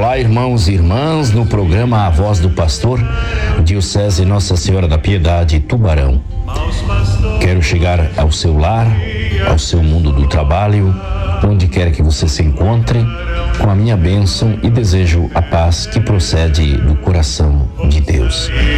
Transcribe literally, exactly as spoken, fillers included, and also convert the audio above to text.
Olá, irmãos e irmãs, no programa A Voz do Pastor, Diocese Nossa Senhora da Piedade, Tubarão. Quero chegar ao seu lar, ao seu mundo do trabalho, onde quer que você se encontre, com a minha bênção e desejo a paz que procede do coração de Deus.